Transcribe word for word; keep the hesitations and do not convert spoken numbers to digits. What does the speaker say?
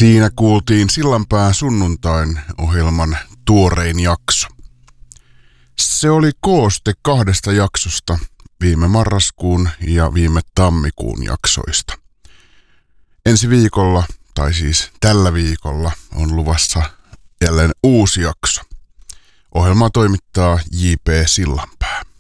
Siinä kuultiin Sillanpään sunnuntain ohjelman tuorein jakso. Se oli kooste kahdesta jaksosta, viime marraskuun ja viime tammikuun jaksoista. Ensi viikolla, tai siis tällä viikolla, on luvassa jälleen uusi jakso. Ohjelmaa toimittaa J P Sillanpää.